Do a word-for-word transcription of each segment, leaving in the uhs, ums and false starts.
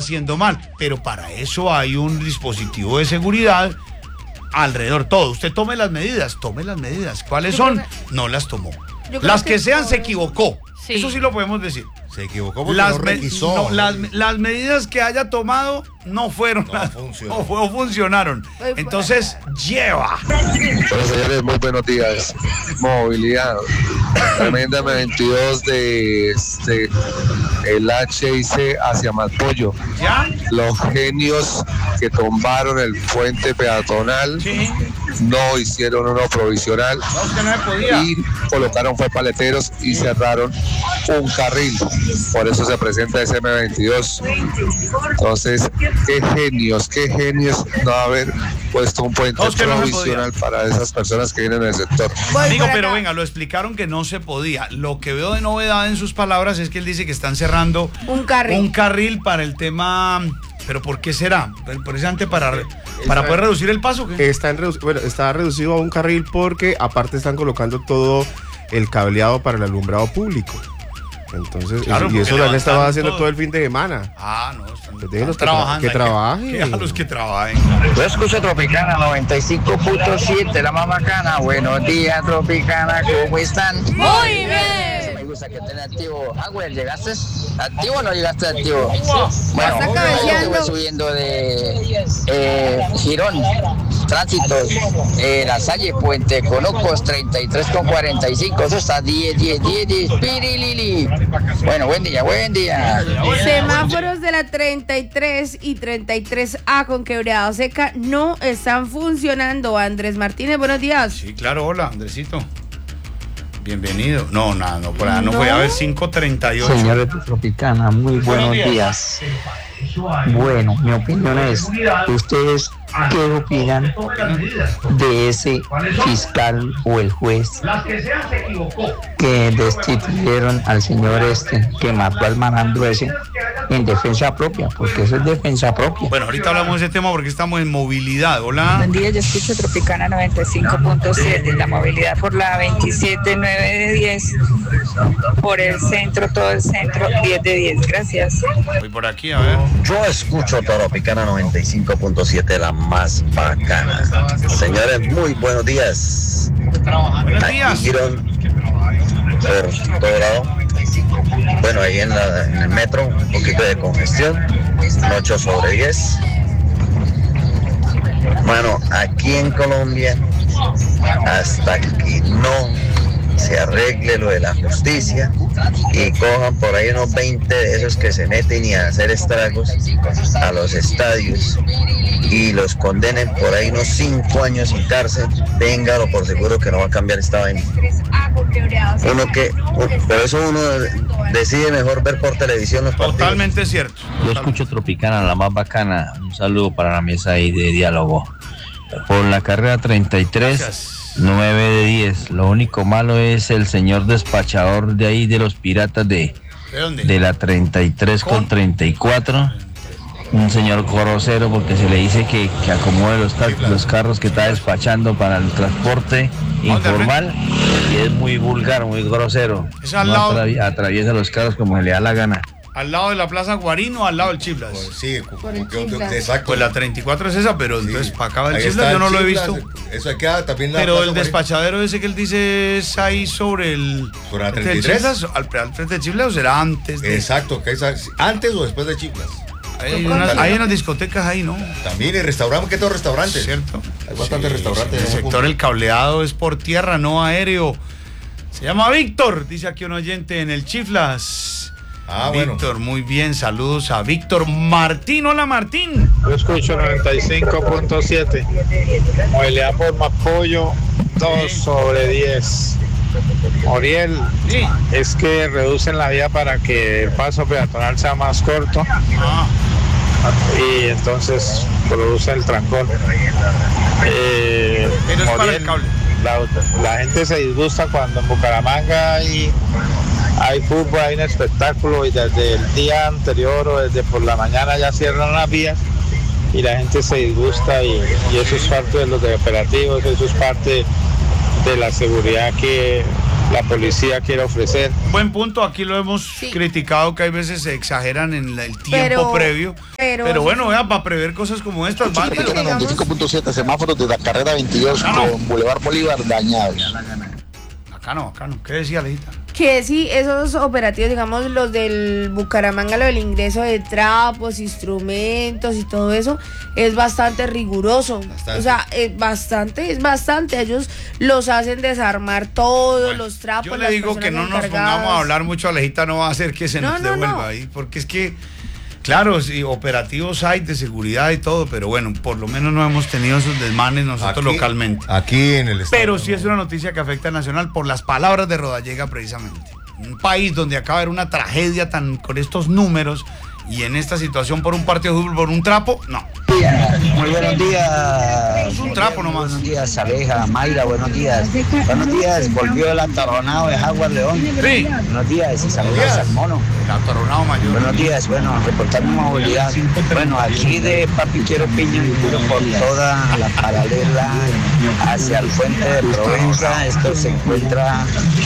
haciendo mal, pero para eso hay un dispositivo de seguridad alrededor. Todo, usted tome las medidas, tome las medidas. ¿Cuáles son? No las tomó. Las que sean, se equivocó. Sí. Eso sí lo podemos decir. Se equivocó porque las no revisó. No, las, las medidas que haya tomado no fueron, no las, funcionó. o, o funcionaron. Entonces, lleva. Bueno, señores, muy buenos días. Movilidad. Tremenda M veintidós de este, el H I C hacia Malpollo. ¿Ya? Los genios que tumbaron el puente peatonal. Sí. No hicieron uno provisional. No, es que no se podía. Y colocaron fue paleteros y cerraron un carril. Por eso se presenta ese M veintidós. Entonces, qué genios, qué genios no haber puesto un puente no, es que provisional no para esas personas que vienen del sector. Amigo, pero venga, lo explicaron que no se podía. Lo que veo de novedad en sus palabras es que él dice que están cerrando un carril, un carril para el tema. ¿Pero por qué será? Precisamente para, para poder reducir el paso. ¿Qué? Está, en redu- bueno, está reducido a un carril porque aparte están colocando todo el cableado para el alumbrado público. Entonces, claro, y eso lo han estado haciendo todo. todo el fin de semana. Ah, no, están, pues están que trabajando. Tra- que trabajen. Que, que a los que trabajen. Yo escucho Tropicana noventa y cinco punto siete, la más bacana. Buenos días, Tropicana, ¿cómo están? Muy bien. Me gusta que estén activo. Ah, güey, ¿llegaste activo o no llegaste activo? Bueno, yo voy subiendo de eh, Girón, Tránsitos, eh, La Salle, Puente Conocos, treinta y tres con cuarenta y cinco. Eso está diez, diez, diez, diez, pirilili. Bueno, buen día, buen día. Semáforos de la treinta y tres y treinta y tres A con Quebrada Seca no están funcionando. Andrés Martínez, buenos días. Sí, claro, hola, Andresito. Bienvenido. No, nada, no, por allá no, no fue a ver cinco treinta y ocho. Señores de Tropicana, muy buenos días. Bueno, mi opinión es, ¿ustedes qué opinan de ese fiscal o el juez que destituyeron al señor este, que mató al malandro ese en defensa propia? Porque eso es defensa propia. Bueno, ahorita hablamos de ese tema porque estamos en movilidad. Hola. Buen día, yo escucho Tropicana noventa y cinco punto siete, la movilidad por la veintisiete nueve de diez, por el centro, todo el centro, diez de diez, gracias. Voy por aquí, a ver. Yo escucho Tropicana noventa y cinco punto siete, la más bacana. Señores, muy buenos días. Buenos días. Girón, por todo lado. Bueno, ahí en, la, en el metro, un poquito de congestión, ocho sobre diez. Bueno, aquí en Colombia, hasta que no se arregle lo de la justicia y cojan por ahí unos veinte de esos que se meten y a hacer estragos a los estadios y los condenen por ahí unos cinco años sin cárcel, téngalo por seguro que no va a cambiar esta vaina. Uno que, por eso uno decide mejor ver por televisión los partidos. Totalmente cierto. Yo escucho Tropicana, la más bacana. Un saludo para la mesa ahí de diálogo. Por la carrera treinta y tres. Gracias. nueve de diez. Lo único malo es el señor despachador de ahí de los piratas de, ¿De dónde? De la treinta y tres con treinta y cuatro. Un señor grosero porque se le dice que, que acomode los, car- los carros que está despachando para el transporte informal y es muy vulgar, muy grosero. Es al no lado- atravi- atraviesa los carros como se le da la gana. ¿Al lado de la Plaza Guarín o al lado del Chiflas? Pues sí, Por el porque- Chiflas. exacto. Pues la treinta y cuatro es esa, pero Sí. entonces para acá va el Ahí Chiflas, está yo no el lo he Chiflas, visto. Eso hay que también la Pero Plaza el Guarín. despachadero ese que él dice es ahí sobre el... ¿Sobre la ¿el treinta y tres? Chiflas? ¿Al, al frente del Chiflas o será antes? De... Exacto, que es antes o después de Chiflas. Hay unas, hay unas discotecas ahí, ¿no? También y restaurantes, ¿qué todo restaurantes? ¿Cierto? Hay bastantes Sí, restaurantes. El ¿no? sector el cableado es por tierra, no aéreo. Se llama Víctor, dice aquí un oyente en el Chiflas. Ah, bueno. Víctor, muy bien, saludos a Víctor Martín. Hola, Martín. Yo escucho noventa y cinco punto siete. Movilidad por Mapollo, dos sobre diez. Moriel, Sí. es que reducen la vía para que el paso peatonal sea más corto Ah, y entonces produce el trancón. Eh, pero es para el Moriel, cable. la, la gente se disgusta cuando en Bucaramanga hay, hay fútbol, hay un espectáculo y desde el día anterior o desde por la mañana ya cierran las vías y la gente se disgusta y, y eso es parte de los operativos, eso es parte de la seguridad que la policía quiere ofrecer. Buen punto, aquí lo hemos sí. criticado, que hay veces se exageran en el tiempo pero, previo. Pero, pero bueno, vea, para prever cosas como estas, vale. noventa y cinco punto siete, semáforos de la carrera veintidós ah, no. con Boulevard Bolívar dañado. Acá no, acá no. ¿Qué decía, Alejita? Que sí, esos operativos, digamos, los del Bucaramanga, lo del ingreso de trapos, instrumentos y todo eso, es bastante riguroso. Bastante. O sea, es bastante, es bastante. Ellos los hacen desarmar todos bueno, los trapos. Yo le digo que no nos pongamos a hablar mucho, Alejita, no va a hacer que se no, nos no, devuelva no. ahí, porque es que, claro, sí, operativos hay de seguridad y todo, pero bueno, por lo menos no hemos tenido esos desmanes nosotros aquí, localmente. Aquí en el estado. Pero sí es una noticia que afecta a Nacional por las palabras de Rodallega precisamente. Un país donde acaba de haber una tragedia tan con estos números y en esta situación por un partido de fútbol, por un trapo, no. Muy buenos días. Es un trapo nomás. Buenos días, Abeja, Mayra, buenos días. Buenos días, volvió el atorronado de Jaguar León. Sí. Buenos días y saludos al mono. El atorronado mayor. Buenos días, bueno, reportando movilidad. Bueno, aquí de Papi Quiero Piña por toda la paralela hacia el puente de Provenza. Esto se encuentra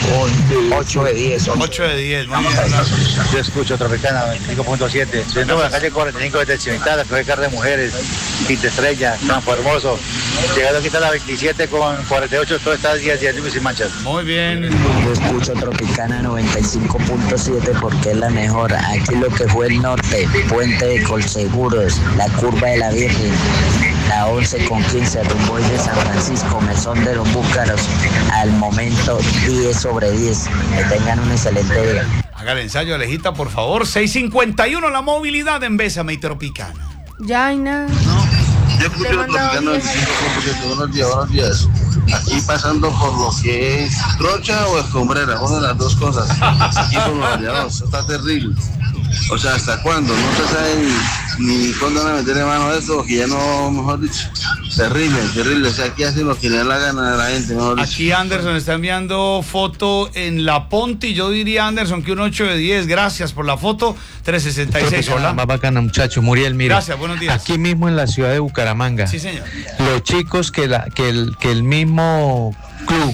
con ocho de diez. ocho de diez, vamos a hablar. Yo escucho Tropicana veinticinco punto siete. Dentro de la calle cuarenta y cinco desde Cimentada, que fue carne de mujeres, Quinta Estrella, Campo Hermoso. Llegando aquí está la veintisiete con cuarenta y ocho, todo está días, días y sin manchas. Muy bien. Yo escucho Tropicana noventa y cinco punto siete porque es la mejor. Aquí lo que fue el norte, Puente de Colseguros, la Curva de la Virgen, la once con quince, rumbo de San Francisco, Mesón de los Búcaros. Al momento diez sobre diez. Que tengan un excelente día. Haga el ensayo, Alejita, por favor. seis cincuenta y uno la movilidad en Bésame y Tropicana. Ya hay nada. No. Yo escucho Tropicana veinticinco punto siete. Buenos días, buenos días. Aquí pasando por lo que es trocha o escombrera, una de las dos cosas. Aquí por los aliados, está terrible. O sea, ¿hasta cuándo? No se sabe ni, ni cuándo van a meterle mano a esto, que ya no, mejor dicho. Terrible, terrible. O sea, aquí hacen lo que le da la gana a la gente, mejor dicho. Aquí Anderson está enviando foto en La Ponti. Yo diría, Anderson, que un ocho de diez. Gracias por la foto. trescientos sesenta y seis, hola. Más bacana, muchacho. Muriel, mira. Gracias, buenos días. Aquí mismo en la ciudad de Bucaramanga. Sí, señor. Los chicos que, la, que, el, que el mismo club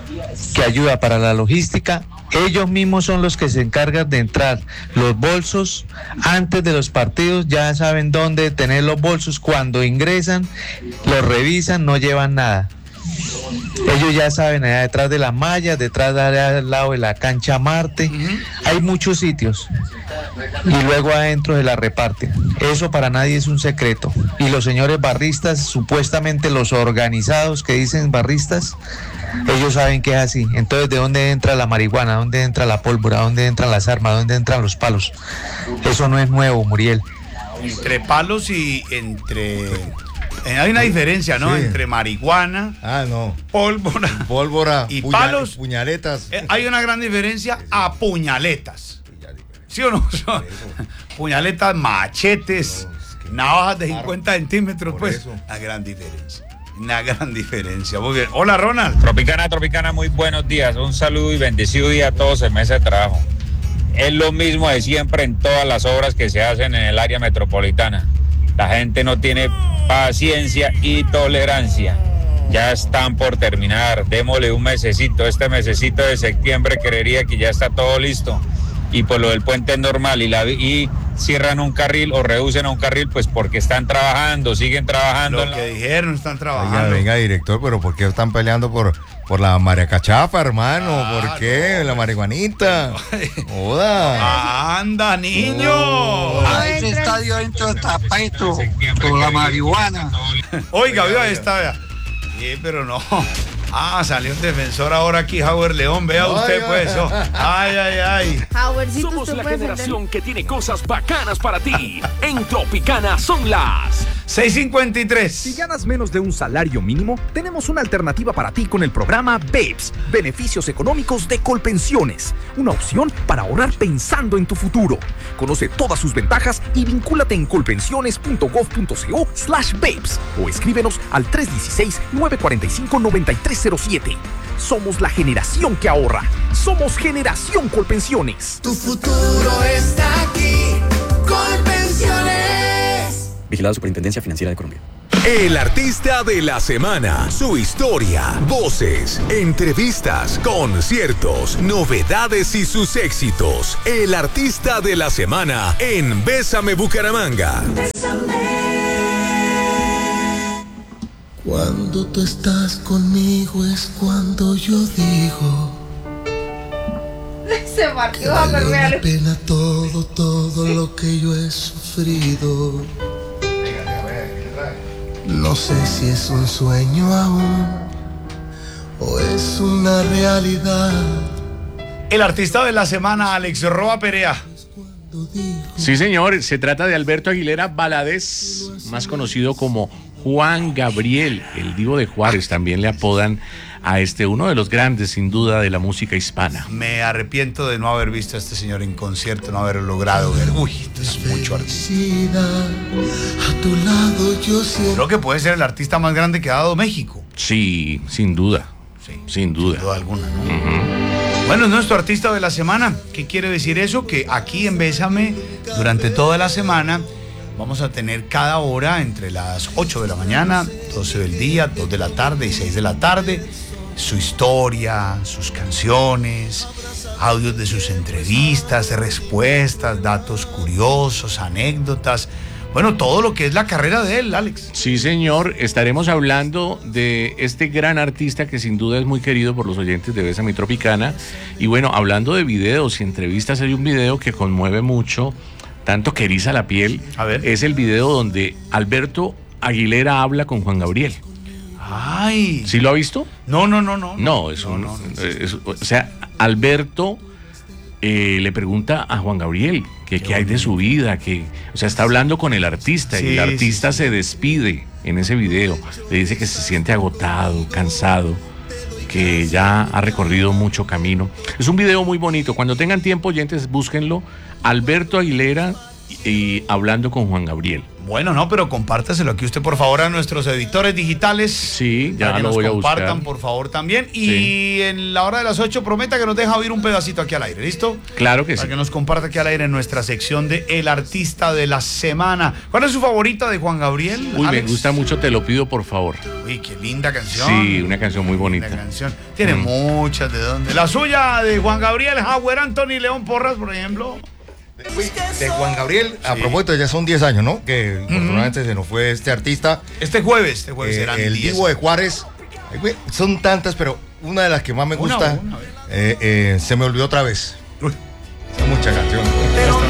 que ayuda para la logística, ellos mismos son los que se encargan de entrar los bolsos antes de los partidos, ya saben dónde tener los bolsos, cuando ingresan, los revisan, no llevan nada. Ellos ya saben, allá detrás de las mallas, detrás de allá al lado de la cancha Marte, uh-huh. Hay muchos sitios y luego adentro se la reparten. Eso para nadie es un secreto. Y los señores barristas, supuestamente los organizados que dicen barristas, ellos saben que es así. Entonces, ¿de dónde entra la marihuana? ¿Dónde entra la pólvora? ¿Dónde entran las armas? ¿Dónde entran los palos? Eso no es nuevo, Muriel. Entre palos y entre... Hay una diferencia, ¿no? Sí. Entre marihuana, ah, no. pólvora, pólvora y puñal, palos. Puñaletas. Eh, hay una gran diferencia a puñaletas. ¿Sí o no? Puñaletas, machetes, no, es que navajas de cincuenta centímetros, pues. Eso. Una gran diferencia. Una gran diferencia. Muy bien. Hola, Ronald. Tropicana, Tropicana, muy buenos días. Un saludo y bendecido día a todos en mesa de trabajo. Es lo mismo de siempre en todas las obras que se hacen en el área metropolitana. La gente no tiene paciencia y tolerancia. Ya están por terminar. Démosle un mesecito. Este mesecito de septiembre creería que ya está todo listo. Y por lo del puente normal y, la, y cierran un carril o reducen a un carril, pues porque están trabajando, siguen trabajando. Lo que la... dijeron, están trabajando. Venga, venga, director, pero ¿por qué están peleando por, por la mariacachafa, hermano? Ah, ¿por qué? No. La marihuanita. Joda. Anda, niño. A ese estadio dentro está Petro con la marihuana. Oiga, vea esta, vea. Sí, pero no. Ah, salió un defensor ahora aquí, Jaguar León. Vea ay, usted, ay, pues. Ay, oh. ay, ay. ay. Jaguarcito, somos la generación que tiene cosas bacanas para ti. En Tropicana son las seis cincuenta y tres. Si ganas menos de un salario mínimo, tenemos una alternativa para ti con el programa BEPS, Beneficios Económicos de Colpensiones. Una opción para ahorrar pensando en tu futuro. Conoce todas sus ventajas y vincúlate en colpensiones.gov.co slash BEPS o escríbenos al tres uno seis, nueve cuatro cinco, nueve tres cero siete. Somos la generación que ahorra. Somos Generación Colpensiones. Tu futuro está aquí. Colpensiones. Vigilado Superintendencia Financiera de Colombia. El artista de la semana, su historia, voces, entrevistas, conciertos, novedades y sus éxitos. El artista de la semana en Bésame Bucaramanga. Cuando tú estás conmigo es cuando yo digo Se partió, que vale la pena todo, todo lo que yo he sufrido. No sé si es un sueño aún o es una realidad. El artista de la semana, Alex Roa Perea. Sí, señor, se trata de Alberto Aguilera Valadez, más conocido como Juan Gabriel, el Divo de Juárez, también le apodan a este, uno de los grandes, sin duda, de la música hispana. Me arrepiento de no haber visto a este señor en concierto, no haber logrado ver. Uy, esto es mucho artista. A tu lado yo siempre... Creo que puede ser el artista más grande que ha dado México. Sí, sin duda. Sí, sin duda. Sin duda alguna, ¿no? Uh-huh. Bueno, es nuestro artista de la semana. ¿Qué quiere decir eso? Que aquí en Bésame, durante toda la semana, vamos a tener cada hora entre las ocho de la mañana, doce del día, dos de la tarde y seis de la tarde, su historia, sus canciones, audios de sus entrevistas, respuestas, datos curiosos, anécdotas. Bueno, todo lo que es la carrera de él, Alex. Sí, señor. Estaremos hablando de este gran artista que sin duda es muy querido por los oyentes de Bésame Tropicana. Y bueno, hablando de videos y entrevistas, hay un video que conmueve mucho, tanto que eriza la piel. A ver. Es el video donde Alberto Aguilera habla con Juan Gabriel. Ay. ¿Sí lo ha visto? No, no, no, no. No, es un, no, no, es, o sea, Alberto eh, le pregunta a Juan Gabriel que qué hay de su vida, que, o sea, está hablando con el artista, sí, y el artista sí, se despide en ese video. Le dice que se siente agotado, cansado, que ya ha recorrido mucho camino. Es un video muy bonito. Cuando tengan tiempo, oyentes, búsquenlo. Alberto Aguilera y, y hablando con Juan Gabriel. Bueno, no, pero compártaselo aquí usted, por favor, a nuestros editores digitales. Sí, ya para que lo nos voy a compartan, buscar. por favor, también. Y Sí. en la hora de las ocho, prometa que nos deja oír un pedacito aquí al aire, ¿listo? Claro que para sí. que nos comparta aquí al aire en nuestra sección de El Artista de la Semana. ¿Cuál es su favorita de Juan Gabriel, Uy, Alex? me gusta mucho, Te lo pido, por favor. Uy, qué linda canción. Sí, una canción muy bonita. Linda canción. Tiene Mm. muchas de dónde. La suya de Juan Gabriel, Howard Anthony León Porras, por ejemplo. De Juan Gabriel, a propósito, ya son diez años, ¿no? Que uh-huh. afortunadamente se nos fue este artista. Este jueves, este jueves eh, serán el diez. Divo de Juárez. Ay, güey, son tantas, pero una de las que más me Una, gusta, una, eh, eh, Se me olvidó otra vez. Uy. Son muchas canciones. Pero